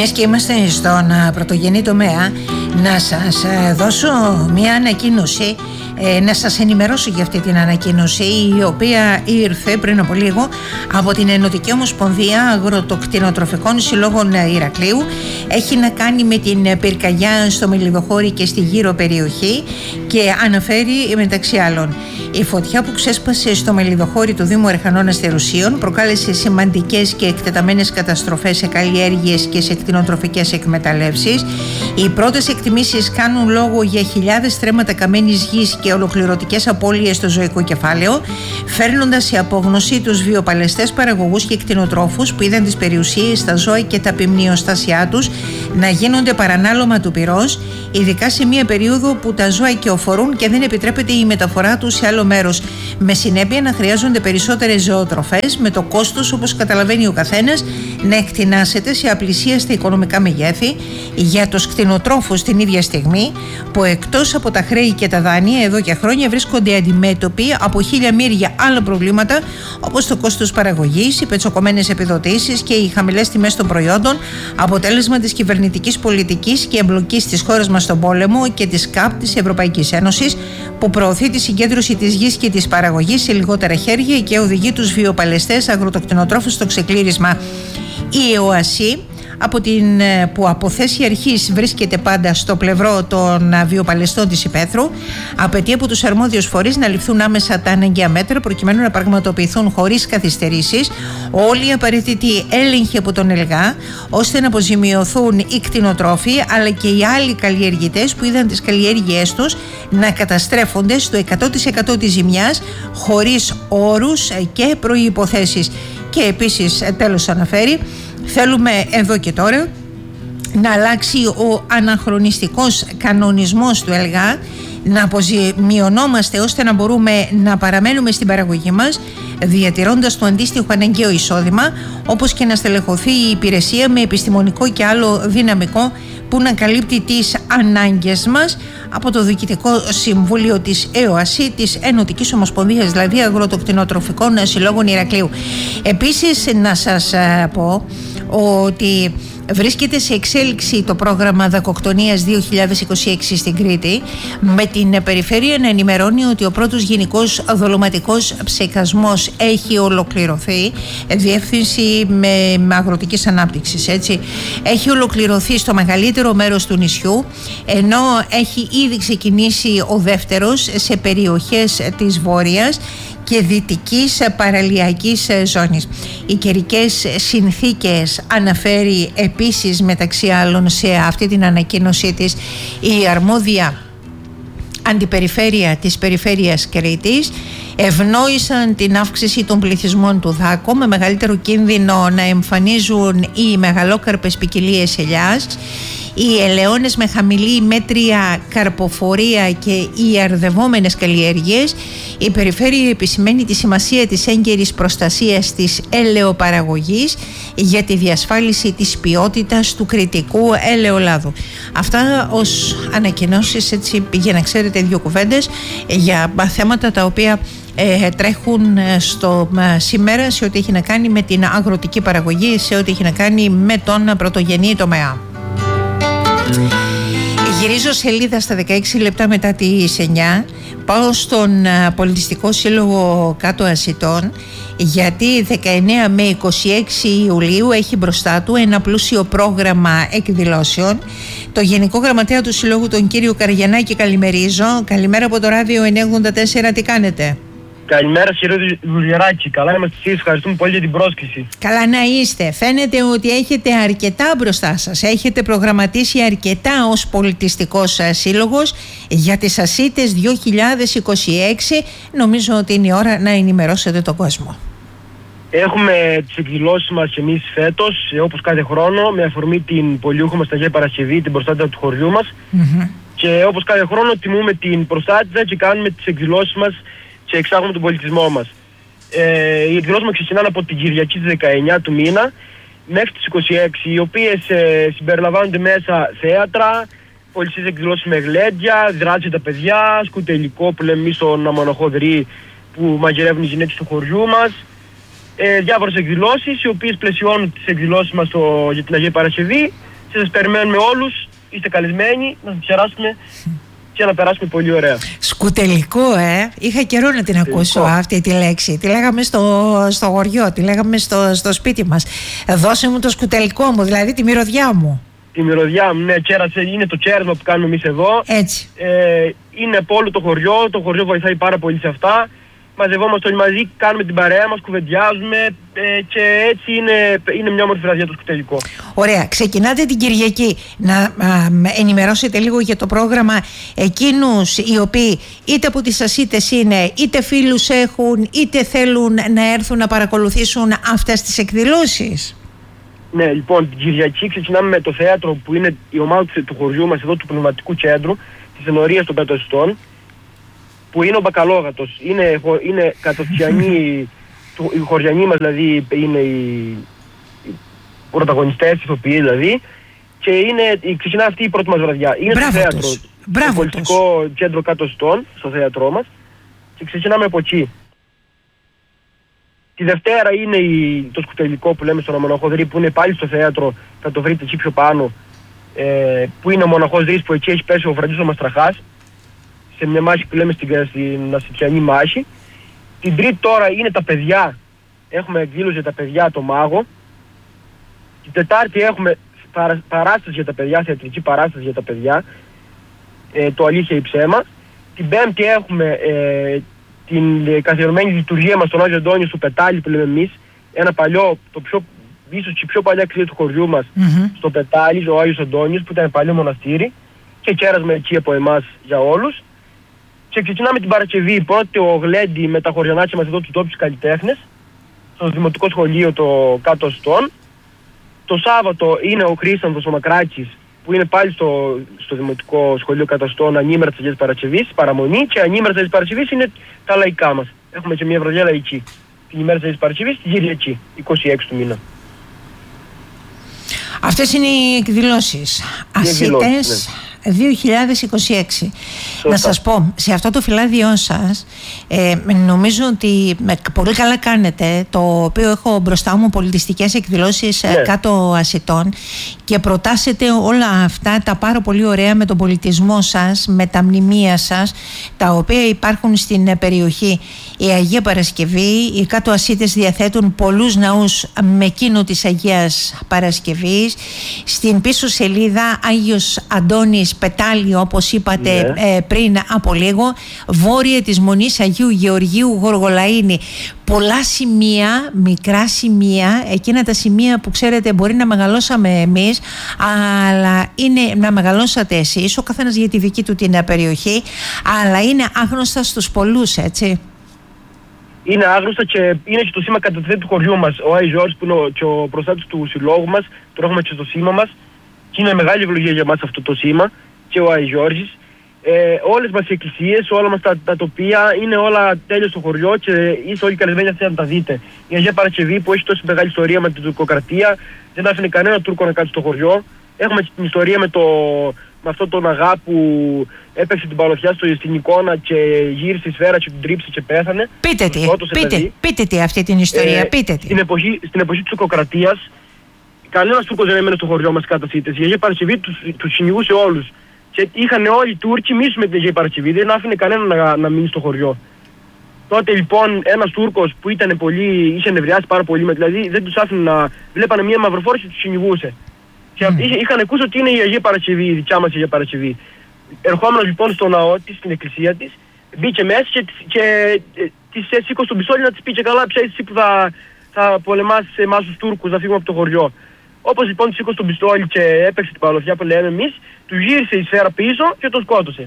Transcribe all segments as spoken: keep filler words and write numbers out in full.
Μιας και είμαστε στον πρωτογενή τομέα, να σας δώσω μια ανακοίνωση, να σας ενημερώσω για αυτή την ανακοίνωση, η οποία ήρθε πριν από λίγο από την Ενωτική Ομοσπονδία Αγροτοκτηνοτροφικών Συλλόγων Ηρακλείου. Έχει να κάνει με την πυρκαγιά στο Μελιδοχώρι και στη γύρω περιοχή και αναφέρει μεταξύ άλλων: η φωτιά που ξέσπασε στο Μελιδοχώρι του Δήμου Ερχανών Αστερουσίων προκάλεσε σημαντικές και εκτεταμένες καταστροφές σε καλλιέργειες και σε κτηνοτροφικές εκμεταλλεύσεις. Οι πρώτες εκτιμήσεις κάνουν λόγο για χιλιάδες στρέμματα καμένης γης και ολοκληρωτικές απώλειες στο ζωικό κεφάλαιο, φέρνοντας σε απόγνωση τους βιοπαλαιστές παραγωγούς και κτηνοτρόφους που είδαν τις περιουσίες, στα ζώα και τα ποιμνιοστάσια τους να γίνονται παρανάλωμα του πυρός, ειδικά σε μια περίοδο που τα ζώα οικειοφορούν και δεν επιτρέπεται η μεταφορά τους σε άλλο μέρος, με συνέπεια να χρειάζονται περισσότερες ζωοτροφές, με το κόστος, όπως καταλαβαίνει ο καθένας, να εκτινάσεται σε απλησίαστα οικονομικά μεγέθη για τους κτηνοτρόφους την ίδια στιγμή που εκτός από τα χρέη και τα δάνεια εδώ και χρόνια βρίσκονται αντιμέτωποι από χίλια μύρια άλλα προβλήματα, όπως το κόστος παραγωγής, οι πετσοκομμένες επιδοτήσεις και οι χαμηλές τιμές των προϊόντων, αποτέλεσμα της κυβερνητικής πολιτικής και εμπλοκής της χώρας μας στον πόλεμο και της ΚΑΠ της Ευρωπαϊκής Ένωσης, που προωθεί τη συγκέντρωση της γης και της παραγωγής σε λιγότερα χέρια και οδηγεί τους βιοπαλαιστές αγροτοκτηνοτρόφους στο ξεκλήρισμα. Η ΕΟΑΣΥ, από την, που από θέση αρχής βρίσκεται πάντα στο πλευρό των βιοπαλαιστών της υπαίθρου, απαιτεί από τους αρμόδιους φορείς να ληφθούν άμεσα τα αναγκαία μέτρα προκειμένου να πραγματοποιηθούν χωρίς καθυστερήσεις όλοι οι απαραίτητοι έλεγχοι από τον ΕΛΓΑ, ώστε να αποζημιωθούν οι κτηνοτρόφοι αλλά και οι άλλοι καλλιεργητές που είδαν τις καλλιέργειές τους να καταστρέφονται στο εκατό τοις εκατό της ζημιάς χωρίς όρους και προϋποθέσεις. Και επίσης, τέλος αναφέρει, θέλουμε εδώ και τώρα να αλλάξει ο αναχρονιστικός κανονισμός του ΕΛΓΑ, να αποζημιωνόμαστε ώστε να μπορούμε να παραμένουμε στην παραγωγή μας, διατηρώντας το αντίστοιχο αναγκαίο εισόδημα, όπως και να στελεχωθεί η υπηρεσία με επιστημονικό και άλλο δυναμικό που να καλύπτει τις ανάγκες μας από το Διοικητικό Συμβούλιο της ΕΟΑΣΥ, της Ενωτικής Ομοσπονδίας δηλαδή Αγροτοκτηνοτροφικών Συλλόγων Ηρακλείου. Επίσης, να σας πω ότι βρίσκεται σε εξέλιξη το πρόγραμμα δακοκτονίας δύο χιλιάδες είκοσι έξι στην Κρήτη, με την περιφέρεια να ενημερώνει ότι ο πρώτος γενικός δολωματικός ψεκασμός έχει ολοκληρωθεί. Διεύθυνση με, με αγροτικής ανάπτυξης, έτσι. Έχει ολοκληρωθεί στο μεγαλύτερο μέρος του νησιού, ενώ έχει ήδη ξεκινήσει ο δεύτερος σε περιοχές της Βόρειας και δυτικής παραλιακής ζώνης. Οι καιρικές συνθήκες, αναφέρει επίσης μεταξύ άλλων σε αυτή την ανακοίνωσή της η αρμόδια αντιπεριφέρεια της περιφέρειας Κρήτης, ευνόησαν την αύξηση των πληθυσμών του Δάκο, με μεγαλύτερο κίνδυνο να εμφανίζουν οι μεγαλόκαρπες ποικιλίες ελιάς, οι ελαιώνες με χαμηλή μέτρια καρποφορία και οι αρδευόμενες καλλιέργειες. Η περιφέρεια επισημαίνει τη σημασία της έγκαιρης προστασίας της ελαιοπαραγωγής για τη διασφάλιση της ποιότητας του κρητικού ελαιολάδου. Αυτά ως ανακοινώσεις, έτσι, για να ξέρετε δύο κουβέντες για θέματα τα οποία ε, τρέχουν στο ε, σήμερα σε ό,τι έχει να κάνει με την αγροτική παραγωγή, σε ό,τι έχει να κάνει με τον πρωτογενή τομέα. Γυρίζω σελίδα στα δεκαέξι λεπτά μετά τις εννιά. Πάω στον Πολιτιστικό Σύλλογο Κάτω Ασιτών, γιατί δεκαεννέα με είκοσι έξι Ιουλίου έχει μπροστά του ένα πλούσιο πρόγραμμα εκδηλώσεων. Το Γενικό Γραμματέα του Συλλόγου, τον κύριο Καριανάκη, καλημερίζω. Καλημέρα από το ράδιο εννιακόσια ογδόντα τέσσερα, τι κάνετε? Καλημέρα κύριε Δουλιεράκη, καλά είμαστε εσείς, ευχαριστούμε πολύ για την πρόσκληση. Καλά να είστε. Φαίνεται ότι έχετε αρκετά μπροστά σας, έχετε προγραμματίσει αρκετά ως πολιτιστικός σύλλογος για τις Ασίτες δύο χιλιάδες είκοσι έξι. Νομίζω ότι είναι η ώρα να ενημερώσετε τον κόσμο. Έχουμε τις εκδηλώσεις μας εμείς φέτος, όπως κάθε χρόνο, με αφορμή την πολιούχο μας Αγία Παρασκευή, την προστάτητα του χωριού μας. Mm-hmm. Και όπως κάθε χρόνο τιμούμε την προστάτητα και κάνουμε τις εκδηλώσεις μας και εξάγουμε τον πολιτισμό μας. Ε, οι εκδηλώσεις μας ξεκινάνε από την Κυριακή της δεκαεννιά του μήνα μέχρι τις είκοσι έξι, οι οποίες ε, συμπεριλαμβάνονται μέσα θέατρα, πολιτιστικές εκδηλώσεις με γλέντια, δράση για τα παιδιά, σκουτελικό που λέμε εμείς στον αμανοχοδρή που μαγειρεύουν οι γυναίκες του χωριού μας, ε, διάφορες εκδηλώσεις οι οποίες πλαισιώνουν τις εκδηλώσεις μας στο, για την Αγία Παρασκευή Και σας περιμένουμε όλους, είστε καλεσμένοι, να σας περάσουμε και να περάσουμε πολύ ωραία. Σκουτελικό, ε! Είχα καιρό να την ακούσω αυτή τη λέξη. Τη λέγαμε στο, στο χωριό, τη λέγαμε στο, στο σπίτι μας. Δώσε μου το σκουτελικό μου, δηλαδή τη μυρωδιά μου. Τη μυρωδιά μου, ναι, κέρασε, είναι το κέρασμα που κάνουμε εμείς εδώ. Έτσι. Ε, είναι από όλο το χωριό, το χωριό βοηθάει πάρα πολύ σε αυτά. Μαζευόμαστε όλοι μαζί, κάνουμε την παρέα μας, κουβεντιάζουμε ε, και έτσι είναι, είναι μια όμορφη βραδιά το σκουτελικό. Ωραία. Ξεκινάτε την Κυριακή. Να α, ενημερώσετε λίγο για το πρόγραμμα εκείνους οι οποίοι είτε από τις ασίτες είναι, είτε φίλους έχουν, είτε θέλουν να έρθουν να παρακολουθήσουν αυτές τις εκδηλώσεις. Ναι, λοιπόν, την Κυριακή ξεκινάμε με το θέατρο που είναι η ομάδα του, του χωριού μας εδώ, του Πνευματικού Κέντρου, της Ενορίας των Πετοστών, που είναι ο Μπακαλόγατος. Είναι, είναι κατοστιανοί, οι χωριανοί μας δηλαδή είναι οι, οι πρωταγωνιστές, οι ηθοποιοί δηλαδή, και είναι, ξεκινά αυτή η πρώτη μας βραδιά. Είναι Μπράβο στο θέατρο, τους. στο Μπράβο πολιτικό τους. Κέντρο Κατοστών, στο θέατρό μας, και ξεκινάμε από εκεί. Τη Δευτέρα είναι η, το σκουτελικό που λέμε στον Μοναχό Δρύ, που είναι πάλι στο θέατρο, θα το βρείτε εκεί πιο πάνω, ε, που είναι ο Μοναχός Δρύς, που εκεί έχει πέσει ο Φραντζής ο Μαστραχάς, σε μια μάχη που λέμε στην, στην Ασιτιανή μάχη. Την Τρίτη τώρα είναι τα παιδιά, έχουμε εκδήλωση για τα παιδιά, το Μάγο. Την Τετάρτη έχουμε παρα, παράσταση για τα παιδιά, θεατρική παράσταση για τα παιδιά, ε, το Αλήθεια ή Ψέμα. Την Πέμπτη έχουμε ε, την ε, καθιερωμένη λειτουργία μας στον Άγιο Αντώνιο στο Πετάλι που λέμε εμείς, ένα παλιό, το πιο, ίσως και η πιο παλιά εκκλησία του χωριού μας, mm-hmm. στο Πετάλι, ο Άγιος Αντώνιος, που ήταν παλιό μοναστήρι, και κέρασμα εκεί από εμάς για όλους. Και ξεκινάμε την Παρασκευή, πρώτη ο Γλέντι με τα χωριανάκια μας εδώ τους τόπιους καλλιτέχνες, στο Δημοτικό Σχολείο το Κάτω Αστών. Το Σάββατο είναι ο Χρήστανδος ο Μακράκης, που είναι πάλι στο, στο Δημοτικό Σχολείο Κάτω Αστών, ανήμερα της Αγίας Παρασκευής, παραμονή, και ανήμερα της Αγίας Παρασκευής είναι τα λαϊκά μας. Έχουμε και μια βραδιά λαϊκή. Την ημέρα της Αγίας Παρασκευής, την Κυριακή, είκοσι έξι του μήνα. Αυτές είναι οι εκδηλώσεις. Ασίτες δύο χιλιάδες είκοσι έξι. Σωστά. Να σας πω, σε αυτό το φυλάδιό σας, ε, νομίζω ότι με, πολύ καλά κάνετε, το οποίο έχω μπροστά μου πολιτιστικές εκδηλώσεις ναι. κάτω Ασιτών, και προτάσετε όλα αυτά τα πάρα πολύ ωραία με τον πολιτισμό σας, με τα μνημεία σας, τα οποία υπάρχουν στην περιοχή. Η Αγία Παρασκευή, οι κάτω Ασίτες διαθέτουν πολλούς ναούς με εκείνο της Αγίας Παρασκευής. Στην πίσω σελίδα Άγιος Αντώνης Πετάλι, όπως είπατε ναι. ε, πριν από λίγο, βόρεια της Μονής Αγίου Γεωργίου Γοργολαΐνη. Πολλά σημεία, μικρά σημεία, εκείνα τα σημεία που ξέρετε μπορεί να μεγαλώσαμε εμείς, αλλά είναι να μεγαλώσατε εσείς, ο καθένας για τη δική του την περιοχή, αλλά είναι άγνωστα στους πολλούς, έτσι. Είναι άγνωστα και είναι και το σήμα κατά τη θέση του χωριού μας. Ο Άι Ζόρις που είναι ο, και ο προστάτης του συλλόγου μας, το έχουμε και στο σήμα μας, και είναι μεγάλη ευλογία για μας αυτό το σήμα, και ο Άι Ζόρις. Ε, όλες μας οι εκκλησίες, όλα μας τα, τα τοπία είναι όλα τέλεια στο χωριό και είστε όλοι καλεσμένοι αυτοί να τα δείτε. Η Αγία Παρασκευή που έχει τόση μεγάλη ιστορία με την τουρκοκρατία, δεν άφηνε κανένα Τούρκο να κάτσει στο χωριό. Έχουμε την ιστορία με, το, με αυτόν τον αγά που έπαιξε την παλωθιά στο, στην εικόνα και γύρισε η σφαίρα και την τρίψε και πέθανε. Πείτε τι, πείτε, πείτε τι αυτή την ιστορία, ε, πείτε τι. Στην εποχή, στην εποχή της τουρκοκρατίας, κανένας Τούρκος δεν έμενε στο χωριό μας κάτω Ασίτες. Η Αγία Παρασκευή τους, τους κυνηγούσε όλους. Και είχαν όλοι οι Τούρκοι μίσους με την Αγία Παρασκευή, δεν άφηνε κανένα να, να μείνει στο χωριό. Τότε λοιπόν ένας Τούρκος που ήταν πολύ, είχε νευριάσει πάρα πολύ, με, δηλαδή δεν τους άφηνε να βλέπανε μια μαυροφόρηση και τους κυνηγούσε. Και mm. είχε, είχαν ακούσει ότι είναι η Αγία Παρασκευή, η δικιά μας Αγία Παρασκευή. Ερχόμενος λοιπόν στο ναό της, στην εκκλησία της, μπήκε μέσα και, και ε, της σήκωσε τον πιστόλι να της πει και καλά, ποια είσαι εσύ που θα, θα πολεμάσεις εμάς τους Τούρκους να φύγουμε από το χωριό. Όπως λοιπόν της σήκωσε τον πιστόλι και έπαιξε την παλωθιά που λέμε εμείς, του γύρισε η σφαίρα πίσω και τον σκότωσε.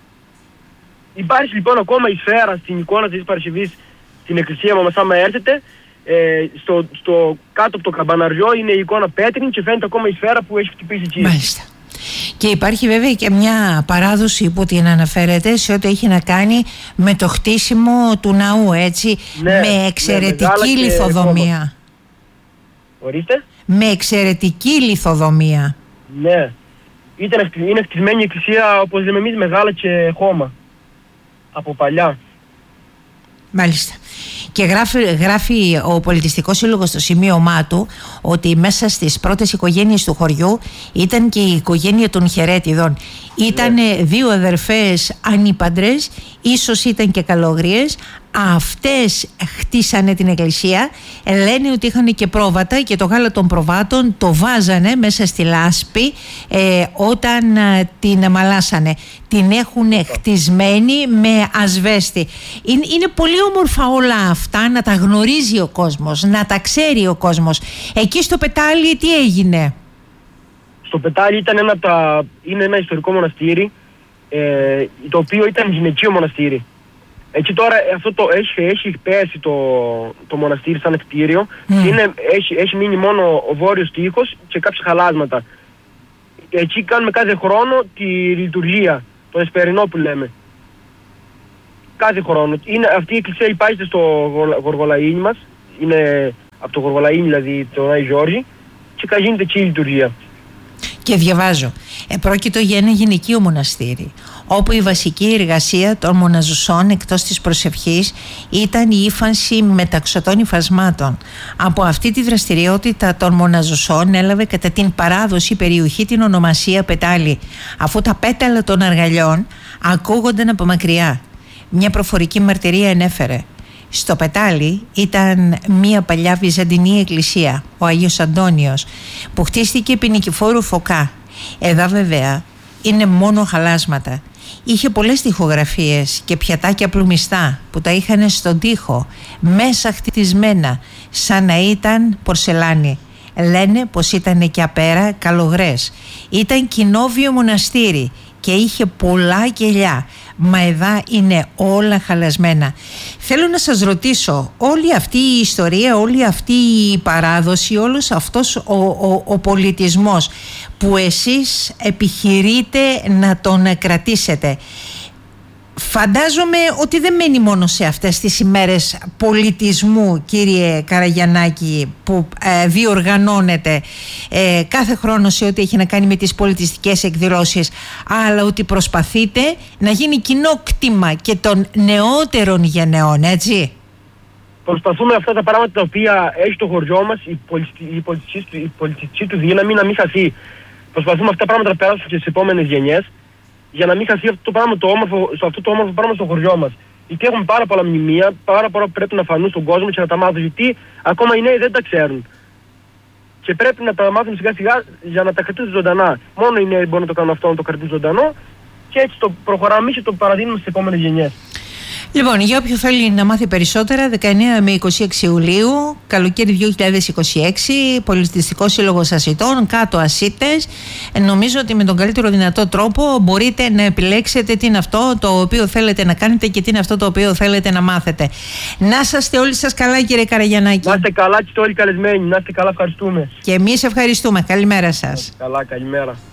Υπάρχει λοιπόν ακόμα η σφαίρα στην εικόνα της Παρασκευής στην εκκλησία μας, άμα έρθετε, ε, στο, στο κάτω από το καμπαναριό είναι η εικόνα πέτρινη και φαίνεται ακόμα η σφαίρα που έχει χτυπήσει εκεί. Μάλιστα. Και υπάρχει βέβαια και μια παράδοση που την αναφέρεται σε ό,τι έχει να κάνει με το χτίσιμο του ναού, έτσι, ναι, με εξαιρετική ναι, λιθοδομία. Ορίστε. Με εξαιρετική λιθοδομία. Ναι. Ήταν, είναι χτισμένη η εκκλησία, όπως λέμε εμείς, μεγάλα και χώμα. Από παλιά. Μάλιστα. Και γράφει, γράφει ο Πολιτιστικός Σύλλογος στο σημείωμά του ότι μέσα στις πρώτες οικογένειες του χωριού ήταν και η οικογένεια των Χερέτιδων. Ήταν ναι. δύο αδερφές ανήπαντρες, ίσως ήταν και καλόγριες. Αυτές χτίσανε την εκκλησία. Λένε ότι είχαν και πρόβατα και το γάλα των προβάτων το βάζανε μέσα στη λάσπη ε, όταν ε, την μαλάσανε. Την έχουν χτισμένη με ασβέστη. Είναι, είναι πολύ όμορφα όλα αυτά να τα γνωρίζει ο κόσμος, να τα ξέρει ο κόσμος. Εκεί στο Πετάλι τι έγινε? Στο Πετάλι ήταν ένα, τα, είναι ένα ιστορικό μοναστήρι, ε, το οποίο ήταν γυναικείο μοναστήρι. Έτσι τώρα αυτό το, έχει, έχει πέσει το, το μοναστήρι σαν κτίριο mm. και είναι, έχει, έχει μείνει μόνο ο βόρειος τοίχος και κάποια χαλάσματα. Εκεί κάνουμε κάθε χρόνο τη λειτουργία, το εσπερινό που λέμε. Κάθε χρόνο. Είναι, αυτή η εκκλησία υπάρχει στο Γοργολαΐνι μας, είναι από το Γοργολαΐνι δηλαδή το Άγιο Γιώργη, και γίνεται εκεί η λειτουργία. Και διαβάζω, επρόκειτο για ένα γυναικείο μοναστήρι, όπου η βασική εργασία των μοναζουσών εκτός της προσευχής ήταν η ύφανση μεταξωτών υφασμάτων. Από αυτή τη δραστηριότητα των μοναζουσών έλαβε κατά την παράδοση περιοχή την ονομασία Πετάλι, αφού τα πέταλα των αργαλιών ακούγονταν από μακριά. Μια προφορική μαρτυρία ενέφερε. Στο Πετάλι ήταν μια παλιά βυζαντινή εκκλησία, ο Άγιος Αντώνιος, που χτίστηκε επί Νικηφόρου Φωκά. Εδώ βέβαια είναι μόνο χαλάσματα. Είχε πολλές τοιχογραφίες και πιατάκια πλουμιστά που τα είχαν στον τοίχο, μέσα χτισμένα, σαν να ήταν πορσελάνη. Λένε πως ήταν και απέρα καλογρές. Ήταν κοινόβιο μοναστήρι και είχε πολλά κελιά. Μα εδώ είναι όλα χαλασμένα. Θέλω να σας ρωτήσω, όλη αυτή η ιστορία, όλη αυτή η παράδοση, όλος αυτός ο, ο, ο πολιτισμός που εσείς επιχειρείτε να τον κρατήσετε, φαντάζομαι ότι δεν μένει μόνο σε αυτές τις ημέρες πολιτισμού, κύριε Καραγιαννάκη, που ε, διοργανώνεται ε, κάθε χρόνο σε ό,τι έχει να κάνει με τις πολιτιστικές εκδηλώσεις, αλλά ότι προσπαθείτε να γίνει κοινό κτήμα και των νεότερων γενεών, έτσι. Προσπαθούμε αυτά τα πράγματα τα οποία έχει το χωριό μας, η, πολιτιστη, η, πολιτιστική, η πολιτιστική του δύναμη να μην χαθεί. Προσπαθούμε αυτά τα πράγματα να περάσουν και στις επόμενες γενιές, για να μην χαθεί αυτό το, πράγμα, το, όμορφο, αυτό το όμορφο πράγμα στο χωριό μας. Γιατί έχουμε πάρα πολλά μνημεία, πάρα πολλά που πρέπει να φανούν στον κόσμο και να τα μάθουν. Γιατί ακόμα οι νέοι δεν τα ξέρουν. Και πρέπει να τα μάθουν σιγά σιγά για να τα κρατήσουν ζωντανά. Μόνο οι νέοι μπορούν να το κάνουν αυτό, να το κρατήσουν ζωντανό. Και έτσι το προχωράμε και το παραδίνουμε στις επόμενες γενιές. Λοιπόν, για όποιον θέλει να μάθει περισσότερα, δεκαεννέα με είκοσι έξι Ιουλίου, καλοκαίρι δύο χιλιάδες είκοσι έξι, Πολιτιστικός Σύλλογος Ασιτών, κάτω Ασίτες. Νομίζω ότι με τον καλύτερο δυνατό τρόπο μπορείτε να επιλέξετε τι είναι αυτό το οποίο θέλετε να κάνετε και τι είναι αυτό το οποίο θέλετε να μάθετε. Να είστε όλοι σας καλά, κύριε Καραγιαννάκη. Να είστε καλά και όλοι καλεσμένοι. Να είστε καλά, ευχαριστούμε. Και εμείς ευχαριστούμε. Καλημέρα σας. Καλά, καλημέρα.